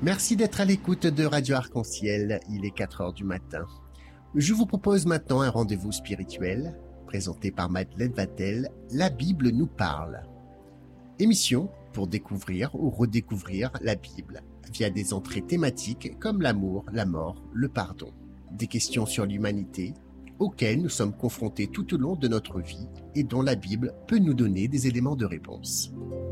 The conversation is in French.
Merci d'être à l'écoute de Radio Arc-en-Ciel, il est 4 heures du matin. Je vous propose maintenant un rendez-vous spirituel, présenté par Madeleine Vatel, La Bible nous parle. Émission pour découvrir ou redécouvrir la Bible, via des entrées thématiques comme l'amour, la mort, le pardon. Des questions sur l'humanité, auxquelles nous sommes confrontés tout au long de notre vie et dont la Bible peut nous donner des éléments de réponse.